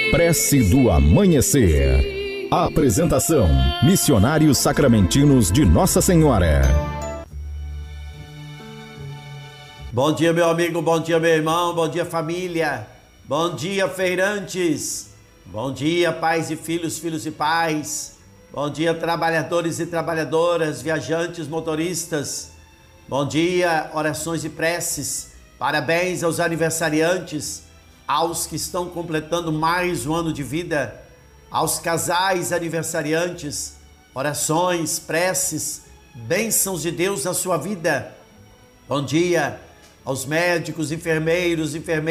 Prece do Amanhecer. Apresentação: Missionários Sacramentinos de Nossa Senhora. Bom dia, meu amigo, bom dia, meu irmão, bom dia, família, bom dia, feirantes, bom dia, pais e filhos, filhos e pais, bom dia, trabalhadores e trabalhadoras, viajantes, motoristas, bom dia, orações e preces, parabéns aos aniversariantes, aos que estão completando mais um ano de vida, aos casais aniversariantes, orações, preces, bênçãos de Deus na sua vida. Bom dia aos médicos, enfermeiros,